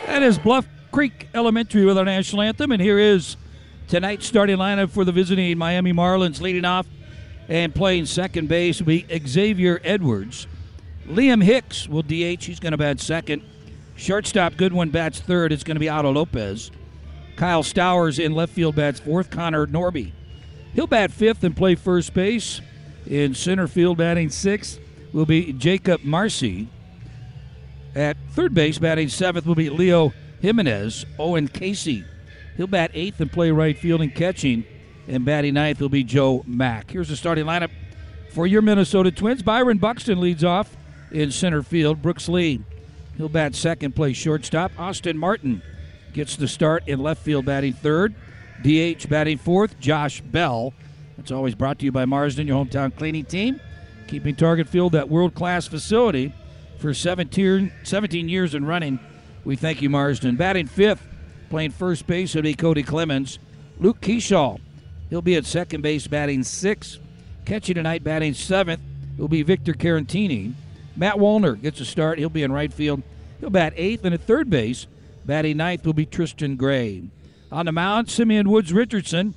That is Bluff Creek Elementary with our national anthem, and here is tonight's starting lineup for the visiting Miami Marlins. Leading off and playing second base will be Xavier Edwards. Liam Hicks will DH. He's going to bat second. Shortstop Goodwin bats third. It's going to be Otto Lopez. Kyle Stowers in left field bats fourth. Connor Norby. He'll bat fifth and play first base. In center field batting sixth will be Jacob Marcy. At third base batting seventh will be Leo Jimenez. Owen Casey. He'll bat eighth and play right field and catching. And batting ninth will be Joe Mack. Here's the starting lineup for your Minnesota Twins. Byron Buxton leads off in center field. Brooks Lee, he'll bat second, play shortstop. Austin Martin gets the start in left field batting third. DH batting fourth, Josh Bell. That's always brought to you by Marsden, your hometown cleaning team. Keeping Target Field that world-class facility for 17 years and running. We thank you, Marsden. Batting fifth, playing first base will be Cody Clemens. Luke Keyshaw, he'll be at second base batting sixth. Catching tonight batting seventh will be Victor Carantini. Matt Wallner gets a start. He'll be in right field. He'll bat eighth, and at third base, batting ninth will be Tristan Gray. On the mound, Simeon Woods Richardson,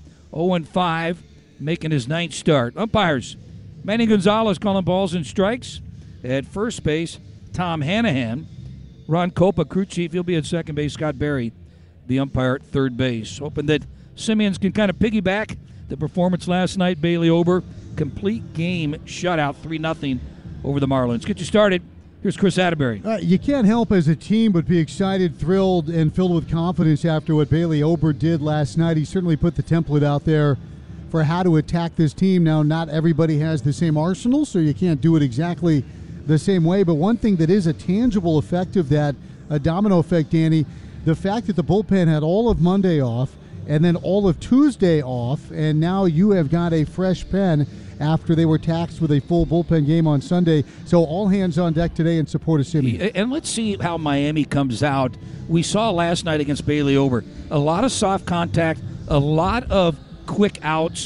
0-5, making his ninth start. Umpires, Manny Gonzalez calling balls and strikes. At first base, Tom Hanahan. Ron Copa, crew chief, he'll be at second base. Scott Berry, the umpire at third base. Hoping that Simeons can kind of piggyback the performance last night. Bailey Ober, complete game shutout, 3-0 over the Marlins. Get you started. Here's Chris Atterbury. You can't help as a team but be excited, thrilled, and filled with confidence after what Bailey Ober did last night. He certainly put the template out there for how to attack this team. Now, not everybody has the same arsenal, so you can't do it exactly the same way. But one thing that is a tangible effect of that, a domino effect, Danny, the fact that the bullpen had all of Monday off and then all of Tuesday off, and now you have got a fresh pen after they were taxed with a full bullpen game on Sunday. So all hands on deck today in support of Simeon. And let's see how Miami comes out. We saw last night against Bailey Ober a lot of soft contact, a lot of quick outs,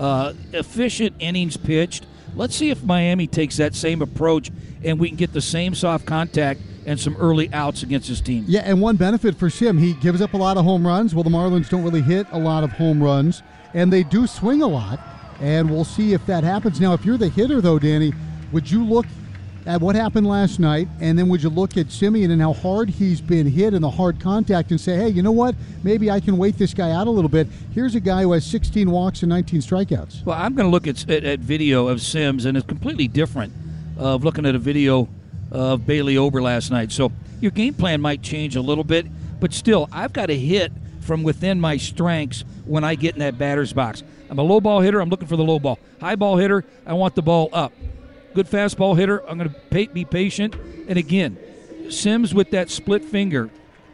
efficient innings pitched. Let's see if Miami takes that same approach and we can get the same soft contact and some early outs against his team. Yeah, and one benefit for Sim, he gives up a lot of home runs. Well, the Marlins don't really hit a lot of home runs, and they do swing a lot, and we'll see if that happens. Now, if you're the hitter, though, Danny, would you look at what happened last night, and then would you look at Simeon and how hard he's been hit and the hard contact and say, hey, you know what? Maybe I can wait this guy out a little bit. Here's a guy who has 16 walks and 19 strikeouts. Well, I'm going to look at video of Sims, and it's completely different of looking at a video of Bailey Ober last night. So your game plan might change a little bit, but still, I've got to hit from within my strengths when I get in that batter's box. I'm a low ball hitter. I'm looking for the low ball. High ball hitter, I want the ball up. Good fastball hitter, I'm going to be patient. And again, Sims with that split finger,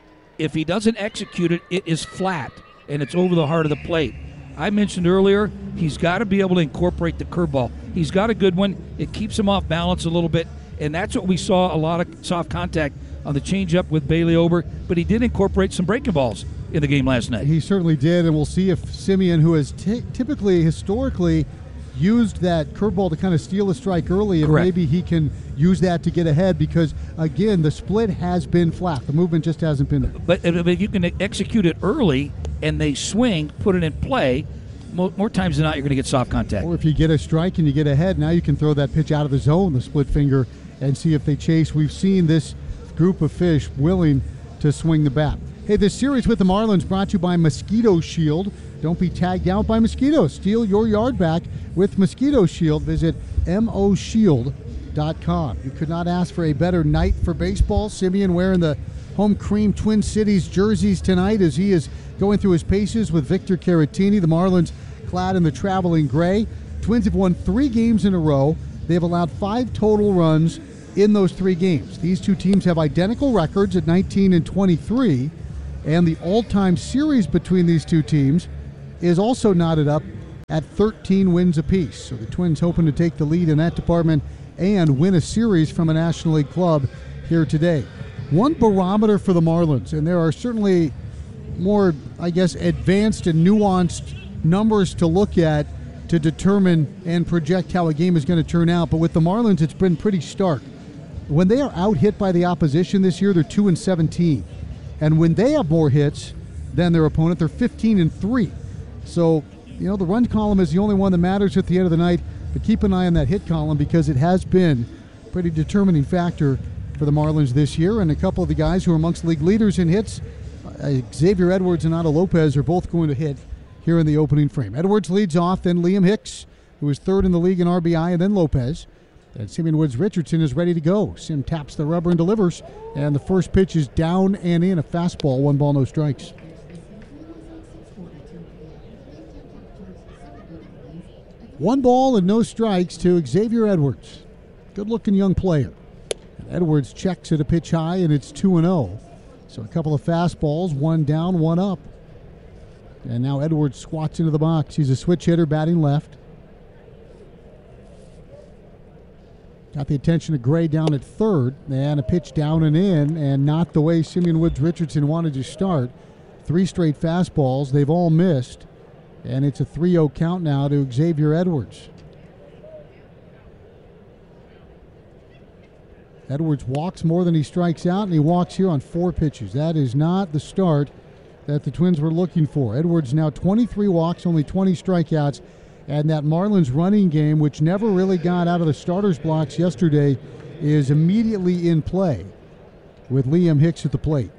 if he doesn't execute it, it is flat, and it's over the heart of the plate. I mentioned earlier, he's got to be able to incorporate the curveball. He's got a good one. It keeps him off balance a little bit, and that's what we saw, a lot of soft contact on the changeup with Bailey Ober, but he did incorporate some breaking balls in the game last night. He certainly did, and we'll see if Simeon, who has historically used that curveball to kind of steal a strike early, and maybe he can use that to get ahead because, again, the split has been flat. The movement just hasn't been there. But if you can execute it early and they swing, put it in play, more times than not you're going to get soft contact. Or if you get a strike and you get ahead, now you can throw that pitch out of the zone, the split finger, and see if they chase. We've seen this group of fish willing to swing the bat. Hey, this series with the Marlins brought to you by Mosquito Shield. Don't be tagged out by mosquitoes. Steal your yard back with Mosquito Shield. Visit MOShield.com. You could not ask for a better night for baseball. Simeon wearing the home cream Twin Cities jerseys tonight as he is going through his paces with Victor Caratini. The Marlins clad in the traveling gray. Twins have won 3 games in a row. They have allowed 5 total runs in those 3 games. These two teams have identical records at 19 and 23, and the all-time series between these two teams is also knotted up at 13 wins apiece. So the Twins hoping to take the lead in that department and win a series from a National League club here today. One barometer for the Marlins, and there are certainly more, advanced and nuanced numbers to look at to determine and project how a game is going to turn out. But with the Marlins, it's been pretty stark. When they are out hit by the opposition this year, they're 2-17. And when they have more hits than their opponent, they're 15-3. So, the run column is the only one that matters at the end of the night. But keep an eye on that hit column because it has been a pretty determining factor for the Marlins this year. And a couple of the guys who are amongst league leaders in hits, Xavier Edwards and Otto Lopez, are both going to hit here in the opening frame. Edwards leads off, then Liam Hicks, who is third in the league in RBI, and then Lopez. And Simeon Woods Richardson is ready to go. Sim taps the rubber and delivers. And the first pitch is down and in, a fastball, 1 ball, no strikes. One ball and no strikes to Xavier Edwards. Good-looking young player. And Edwards checks at a pitch high, and it's 2-0. So a couple of fastballs, one down, one up. And now Edwards squats into the box. He's a switch hitter, batting left. Got the attention of Gray down at third, and a pitch down and in, and not the way Simeon Woods Richardson wanted to start. 3 straight fastballs. They've all missed. And it's a 3-0 count now to Xavier Edwards. Edwards walks more than he strikes out, and he walks here on 4 pitches. That is not the start that the Twins were looking for. Edwards now 23 walks, only 20 strikeouts, and that Marlins running game, which never really got out of the starters' blocks yesterday, is immediately in play with Liam Hicks at the plate.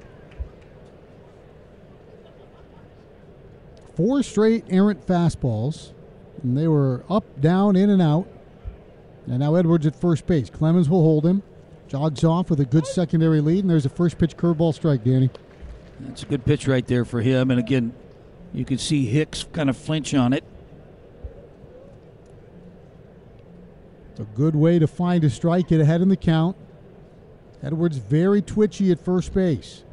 4 straight errant fastballs, and they were up, down, in, and out. And now Edwards at first base. Clemens will hold him. Jogs off with a good secondary lead, and there's a first pitch curveball strike, Danny. That's a good pitch right there for him. And again, you can see Hicks kind of flinch on it. It's a good way to find a strike, get ahead in the count. Edwards very twitchy at first base.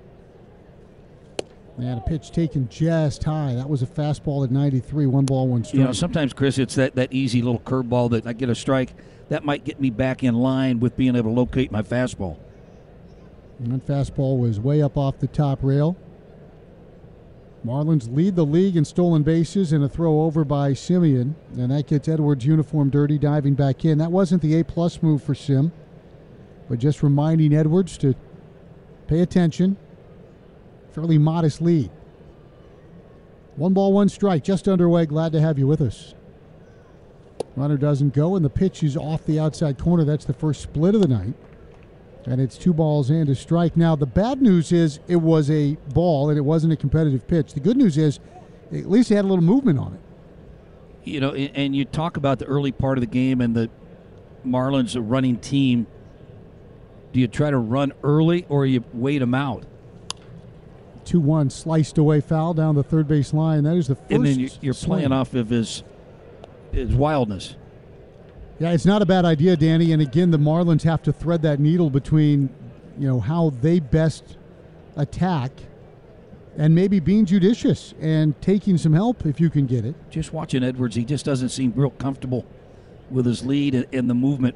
And a pitch taken just high. That was a fastball at 93, 1 ball, 1 strike. Sometimes, Chris, it's that easy little curveball that I get a strike. That might get me back in line with being able to locate my fastball. And that fastball was way up off the top rail. Marlins lead the league in stolen bases and a throw over by Simeon. And that gets Edwards' uniform dirty, diving back in. That wasn't the A-plus move for Sim, but just reminding Edwards to pay attention. Fairly modest lead. 1 ball, 1 strike, just underway. Glad to have you with us. Runner doesn't go, and the pitch is off the outside corner. That's the first split of the night. And it's 2 balls and a strike. Now, the bad news is it was a ball, and it wasn't a competitive pitch. The good news is at least it had a little movement on it. And you talk about the early part of the game and the Marlins, a running team. Do you try to run early or you wait them out? 2-1 sliced away foul down the third base line. That is the first. And then you're playing off of his wildness. Yeah, it's not a bad idea, Danny. And again, the Marlins have to thread that needle between, how they best attack and maybe being judicious and taking some help if you can get it. Just watching Edwards, he just doesn't seem real comfortable with his lead and the movement.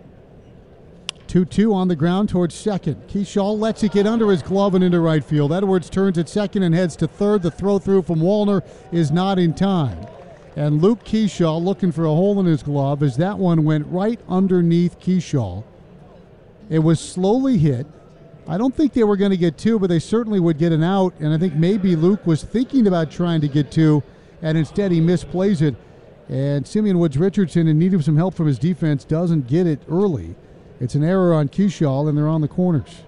2-2 on the ground towards second. Keyshaw lets it get under his glove and into right field. Edwards turns at second and heads to third. The throw through from Wallner is not in time. And Luke Keyshaw looking for a hole in his glove as that one went right underneath Keyshaw. It was slowly hit. I don't think they were going to get 2, but they certainly would get an out. And I think maybe Luke was thinking about trying to get 2, and instead he misplays it. And Simeon Woods Richardson, in need of some help from his defense, doesn't get it early. It's an error on Keyshaw, and they're on the corners.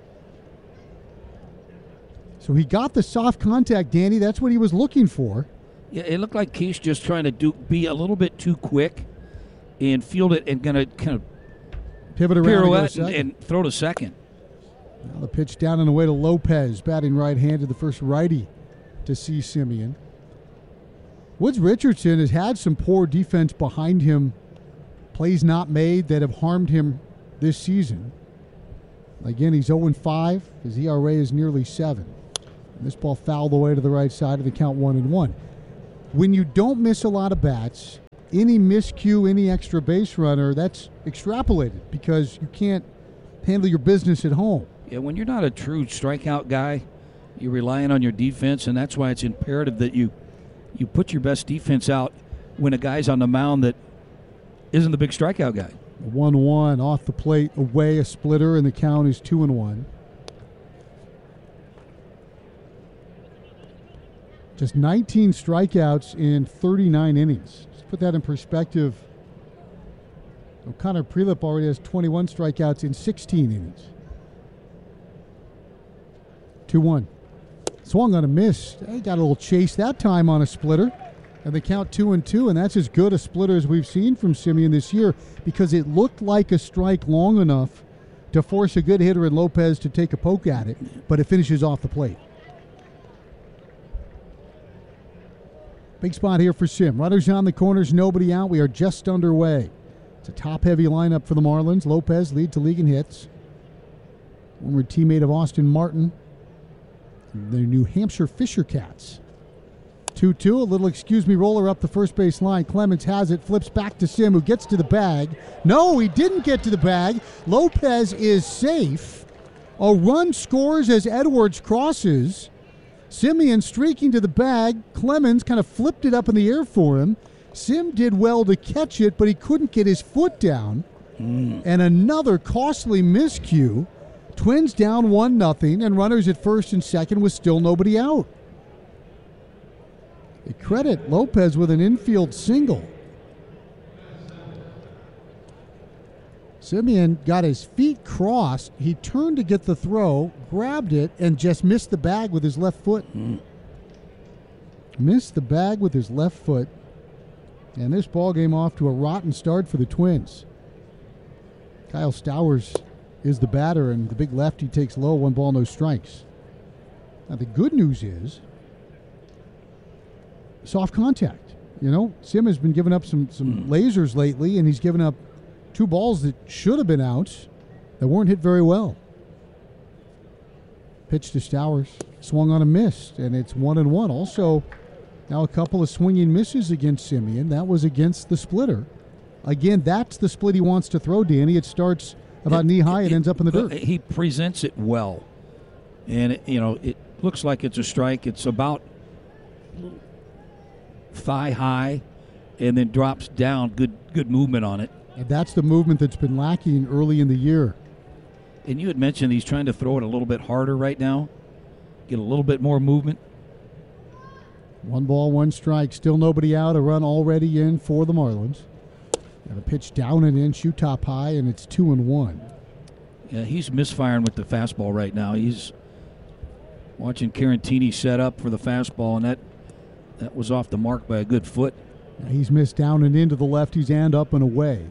So he got the soft contact, Danny. That's what he was looking for. Yeah, it looked like Keish just trying to be a little bit too quick and field it and going to kind of pivot around pirouette and throw to second. Now the pitch down and away to Lopez, batting right-handed, the first righty to see Simeon. Woods Richardson has had some poor defense behind him, plays not made that have harmed him this season. Again, he's 0-5. His ERA is nearly 7. And this ball fouled away to the right side of the count, 1-1. When you don't miss a lot of bats, any miscue, any extra base runner, that's extrapolated because you can't handle your business at home. Yeah, when you're not a true strikeout guy, you're relying on your defense, and that's why it's imperative that you put your best defense out when a guy's on the mound that isn't the big strikeout guy. 1-1 off the plate, away, a splitter, and the count is 2-1. Just 19 strikeouts in 39 innings. Just put that in perspective. O'Connor Prelip already has 21 strikeouts in 16 innings. 2-1. Swung on a miss. He got a little chase that time on a splitter. And they count 2-2, and that's as good a splitter as we've seen from Semien this year because it looked like a strike long enough to force a good hitter in Lopez to take a poke at it, but it finishes off the plate. Big spot here for Sim. Runners on the corners, nobody out. We are just underway. It's a top-heavy lineup for the Marlins. Lopez lead to league in hits. Former teammate of Austin Martin. The New Hampshire Fisher Cats. 2-2, a little excuse-me roller up the first base line. Clemens has it, flips back to Sim, who gets to the bag. No, he didn't get to the bag. Lopez is safe. A run scores as Edwards crosses. Semien streaking to the bag. Clemens kind of flipped it up in the air for him. Sim did well to catch it, but he couldn't get his foot down. And another costly miscue. Twins down 1-0, and runners at first and second with still nobody out. They credit Lopez with an infield single. Semien got his feet crossed. He turned to get the throw, grabbed it, and just missed the bag with his left foot. Missed the bag with his left foot. And this ball game off to a rotten start for the Twins. Kyle Stowers is the batter, and the big lefty takes low, 1 ball, no strikes. Now, the good news is soft contact. You know, Sim has been giving up some lasers lately, and he's given up 2 balls that should have been outs that weren't hit very well. Pitch to Stowers, swung on a miss, and it's 1-1. Also, now a couple of swinging misses against Semien. That was against the splitter. Again, that's the split he wants to throw, Danny. It starts about knee high and ends up in the dirt. He presents it well, and it looks like it's a strike. It's about thigh high, and then drops down. Good movement on it. And that's the movement that's been lacking early in the year. And you had mentioned he's trying to throw it a little bit harder right now, get a little bit more movement. 1 ball, 1 strike, still nobody out. A run already in for the Marlins. Got a pitch down and in, shoot top high, and it's 2-1. Yeah, he's misfiring with the fastball right now. He's watching Carantini set up for the fastball, and that was off the mark by a good foot. Yeah, he's missed down and into the lefties and up and away.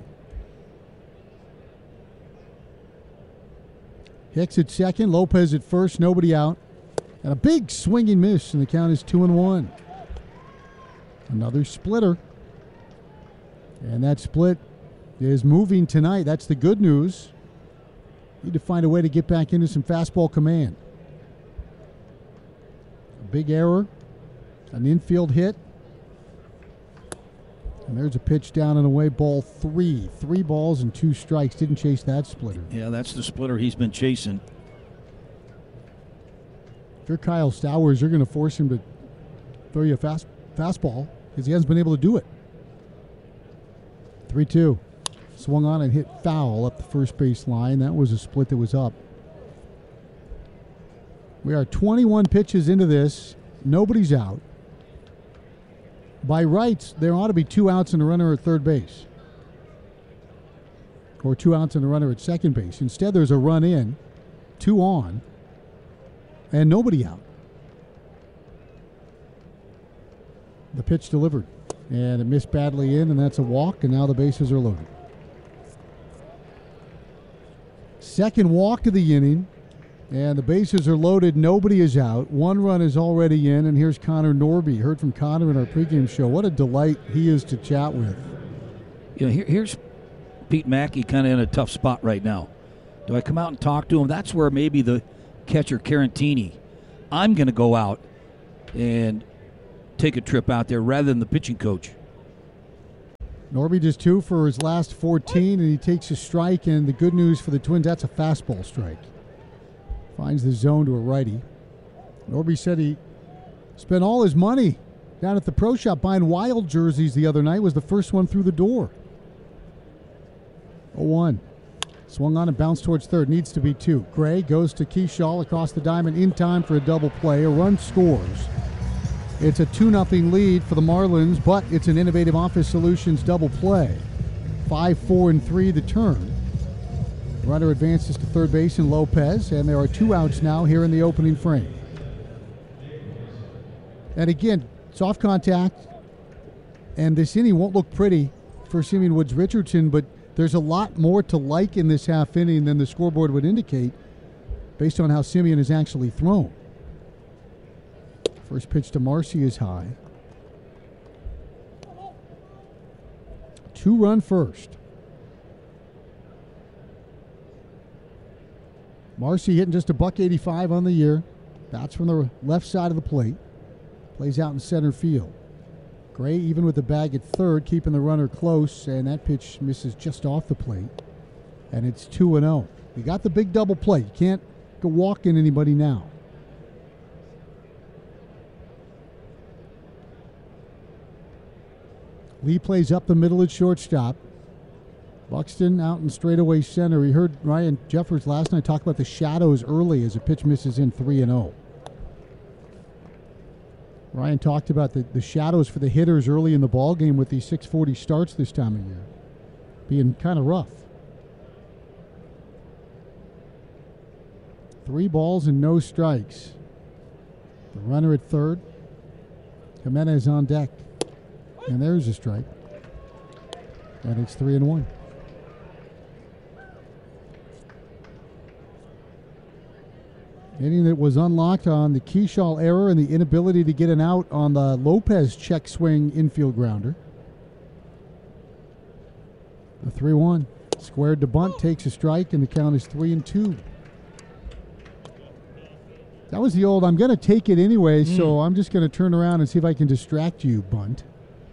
Hicks at second, Lopez at first, nobody out. And a big swinging miss, and the count is 2-1. Another splitter. And that split is moving tonight. That's the good news. Need to find a way to get back into some fastball command. A big error. An infield hit. And there's a pitch down and away, ball 3. 3 balls and 2 strikes. Didn't chase that splitter. Yeah, that's the splitter he's been chasing. If you're Kyle Stowers, you're going to force him to throw you a fastball because he hasn't been able to do it. 3-2. Swung on and hit foul up the first base line. That was a split that was up. We are 21 pitches into this. Nobody's out. By rights, there ought to be 2 outs and a runner at third base. Or 2 outs and a runner at second base. Instead, there's a run in, 2 on, and nobody out. The pitch delivered. And it missed badly in, and that's a walk, and now the bases are loaded. Second walk of the inning, and the bases are loaded. Nobody is out. 1 run is already in, and here's Connor Norby. Heard from Connor in our pregame show. What a delight he is to chat with. Here's Pete Mackey kind of in a tough spot right now. Do I come out and talk to him? That's where maybe the catcher, Carantini, I'm going to go out and take a trip out there rather than the pitching coach. Norby just 2 for his last 14, and he takes a strike, and the good news for the Twins, that's a fastball strike. Finds the zone to a righty. Norby said he spent all his money down at the pro shop buying Wild jerseys the other night, was the first one through the door. 0-1. Swung on and bounced towards third. Needs to be 2. Gray goes to Keyshaw across the diamond in time for a double play. A run scores. It's a 2-0 lead for the Marlins, but it's an Innovative Office Solutions double play. 5, 4, and 3 the turn. Runner advances to third base in Lopez, and there are 2 outs now here in the opening frame. And again, soft contact, and this inning won't look pretty for Simeon Woods Richardson, but there's a lot more to like in this half inning than the scoreboard would indicate based on how Simeon has actually thrown. First pitch to Marcy is high. 2-run first. Marcy hitting just a $185 on the year. That's from the left side of the plate. Plays out in center field. Gray even with the bag at third, keeping the runner close, and that pitch misses just off the plate. And it's 2-0. We got the big double play. You can't go walking anybody now. Lee plays up the middle at shortstop. Buxton out in straightaway center. We heard Ryan Jeffers last night talk about the shadows early as a pitch misses in 3-0. Ryan talked about the shadows for the hitters early in the ball game with these 6:40 starts this time of year being kind of rough. 3 balls and no strikes. The runner at third. Jimenez on deck. And there's a strike. And it's 3-1. Inning that was unlocked on the Keyshaw error and the inability to get an out on the Lopez check swing infield grounder. The 3-1. Squared to bunt, takes a strike, and the count is 3-2. That was the old, I'm going to take it anyway, so I'm just going to turn around and see if I can distract you, bunt.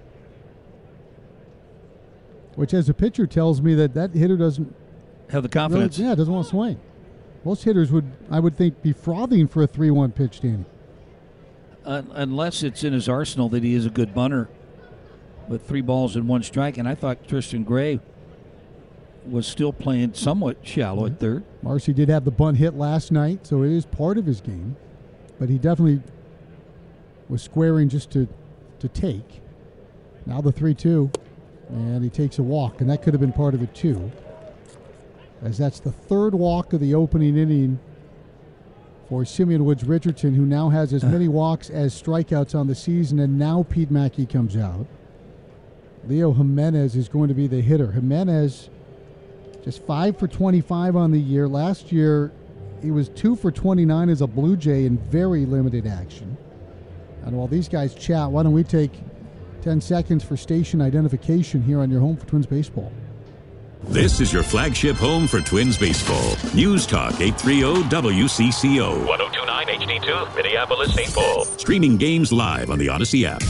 Which, as a pitcher, tells me that hitter doesn't have the confidence. Really, doesn't want to swing. Most hitters would, I would think, be frothing for a 3-1 pitch, Danny. Unless it's in his arsenal that he is a good bunter with 3 balls and 1 strike. And I thought Tristan Gray was still playing somewhat shallow at third. Marcy did have the bunt hit last night, so it is part of his game. But he definitely was squaring just to take. Now the 3-2. And he takes a walk, and that could have been part of it too, as that's the 3rd walk of the opening inning for Simeon Woods Richardson, who now has as many walks as strikeouts on the season, and now Pete Mackey comes out. Leo Jimenez is going to be the hitter. Jimenez just 5 for 25 on the year. Last year, he was 2 for 29 as a Blue Jay in very limited action. And while these guys chat, why don't we take 10 seconds for station identification here on your home for Twins Baseball. This is your flagship home for Twins Baseball. News Talk 830 WCCO. 1029 HD2, Minneapolis, St. Paul. Streaming games live on the Odyssey app.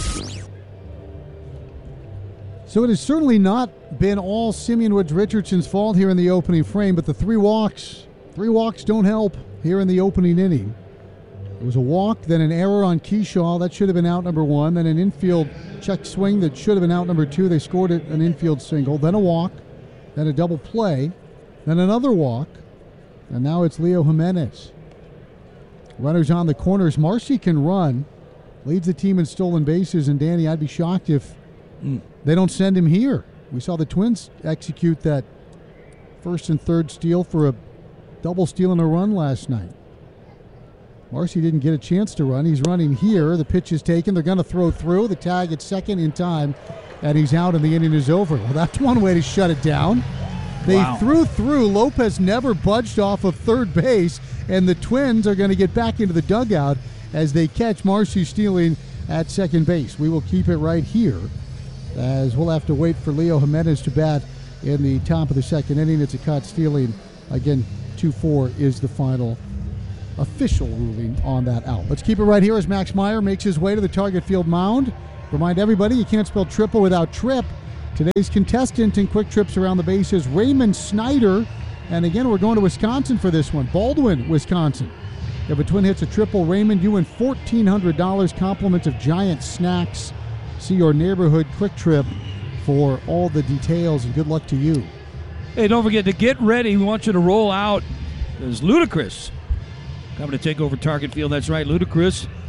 So it has certainly not been all Simeon Woods Richardson's fault here in the opening frame, but the 3 walks don't help here in the opening inning. It was a walk, then an error on Keyshaw. That should have been out number 1. Then an infield check swing that should have been out number 2. They scored it, an infield single. Then a walk. Then a double play. Then another walk. And now it's Leo Jimenez. Runners on the corners. Marcy can run. Leads the team in stolen bases. And Danny, I'd be shocked if they don't send him here. We saw the Twins execute that first and third steal for a double steal and a run last night. Marcy didn't get a chance to run. He's running here. The pitch is taken. They're going to throw through. The tag at second in time, and he's out, and the inning is over. Well, that's one way to shut it down. They threw through. Lopez never budged off of third base, and the Twins are going to get back into the dugout as they catch Marcy stealing at second base. We will keep it right here, as we'll have to wait for Leo Jimenez to bat in the top of the second inning. It's a caught stealing. Again, 2-4 is the final official ruling on that out. Let's keep it right here as Max Meyer makes his way to the target field mound. Remind everybody, you can't spell triple without trip. Today's contestant in quick trips around the base is Raymond Snyder. And again, we're going to Wisconsin for this one. Baldwin, Wisconsin. If a Twin hits a triple, Raymond, you win $1,400, compliments of Giant Snacks. See your neighborhood quick trip for all the details, and good luck to you. Hey, don't forget to get ready. We want you to roll out. There's Ludacris coming to take over target field. That's right, Ludacris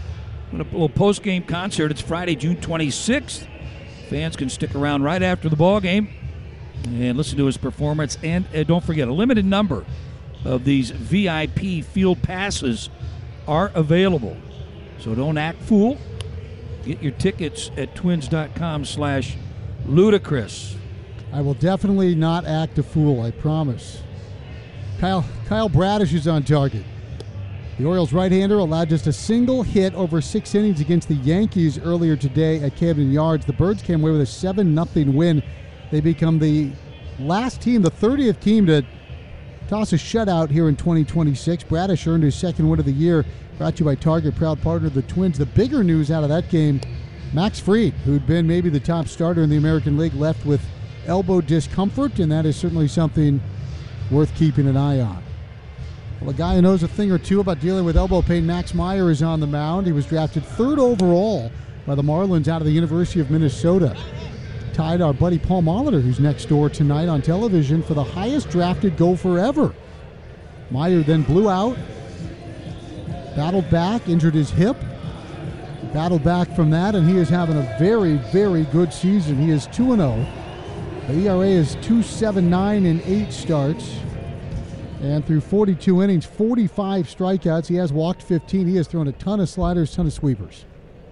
A little post-game concert. It's Friday, June 26th. Fans can stick around right after the ball game and listen to his performance. And don't forget, a limited number of these VIP field passes are available. So don't act fool. Get your tickets at twins.com/ludicrous. I will definitely not act a fool, I promise. Kyle Bradish is on target. The Orioles right-hander allowed just a single hit over 6 innings against the Yankees earlier today at Camden Yards. The Birds came away with a 7-0 win. They become the last team, the 30th team to toss a shutout here in 2026. Bradish earned his second win of the year. Brought to you by Target, proud partner of the Twins. The bigger news out of that game, Max Fried, who'd been maybe the top starter in the American League, left with elbow discomfort, and that is certainly something worth keeping an eye on. Well, a guy who knows a thing or two about dealing with elbow pain, Max Meyer, is on the mound. He was drafted 3rd overall by the Marlins out of the University of Minnesota. Tied our buddy Paul Molitor, who's next door tonight on television, for the highest drafted Gopher ever. Meyer then blew out, battled back, injured his hip, battled back from that, and he is having a very, very good season. He is 2-0. The ERA is 2.79 in 8 starts. And through 42 innings, 45 strikeouts. He has walked 15. He has thrown a ton of sliders, ton of sweepers.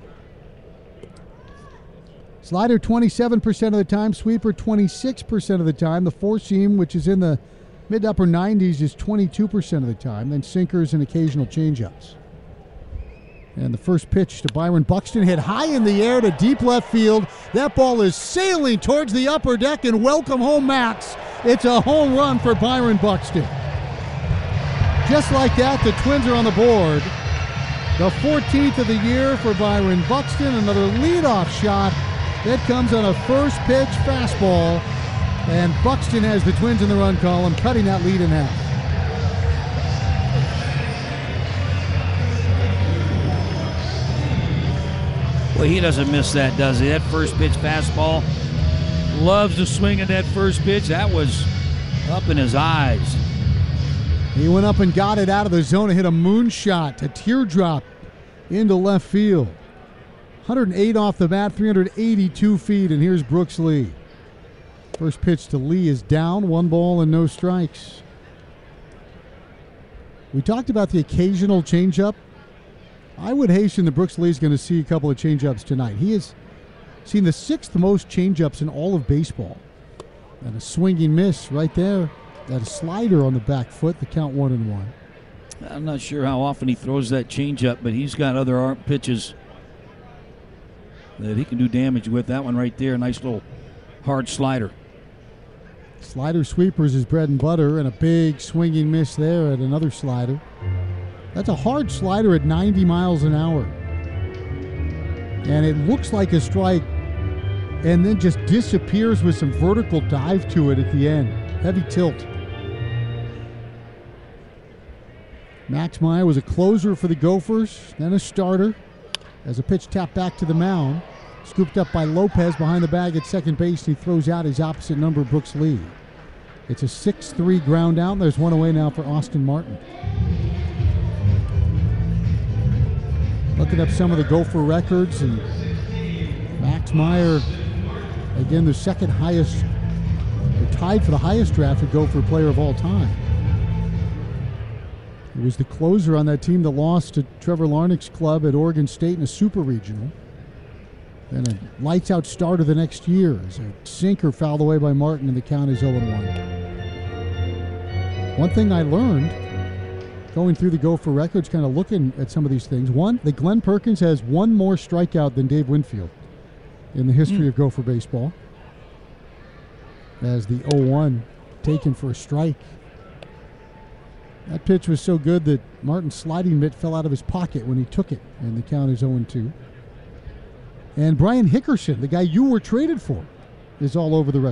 Slider 27% of the time, sweeper 26% of the time. The four-seam, which is in the mid to upper 90s, is 22% of the time. Then sinkers and occasional changeups. And the first pitch to Byron Buxton, hit high in the air to deep left field. That ball is sailing towards the upper deck, and welcome home, Max. It's a home run for Byron Buxton. Just like that, the Twins are on the board. The 14th of the year for Byron Buxton. Another leadoff shot. That comes on a first pitch fastball. And Buxton has the Twins in the run column, cutting that lead in half. Well, he doesn't miss that, does he? That first pitch fastball. Loves to swing at that first pitch. That was up in his eyes. He went up and got it out of the zone and hit a moonshot, a teardrop into left field. 108 off the bat, 382 feet, and here's Brooks Lee. First pitch to Lee is down, 1 ball and no strikes. We talked about the occasional changeup. I would hasten that Brooks Lee is going to see a couple of changeups tonight. He has seen the 6th most changeups in all of baseball. And a swinging miss right there. That slider on the back foot, the count 1-1. I'm not sure how often he throws that changeup, but he's got other arm pitches that he can do damage with. That one right there, a nice little hard slider. Slider sweepers is bread and butter, and a big swinging miss there at another slider. That's a hard slider at 90 miles an hour. And it looks like a strike and then just disappears with some vertical dive to it at the end. Heavy tilt. Max Meyer was a closer for the Gophers, then a starter. As a pitch tapped back to the mound, scooped up by Lopez behind the bag at second base, and he throws out his opposite number, Brooks Lee. It's a 6-3 ground out. There's one away now for Austin Martin. Looking up some of the Gopher records, and Max Meyer, again, the second highest, tied for the highest drafted Gopher player of all time. He was the closer on that team that lost to Trevor Larnach's club at Oregon State in a super regional. Then a lights-out starter the next year as a sinker fouled away by Martin, and the count is 0-1. One thing I learned going through the Gopher records, kind of looking at some of these things. One, that Glenn Perkins has 1 more strikeout than Dave Winfield in the history of Gopher baseball. As the 0-1 taken for a strike. That pitch was so good that Martin's sliding mitt fell out of his pocket when he took it, and the count is 0-2. And Brian Hickerson, the guy you were traded for, is all over the record.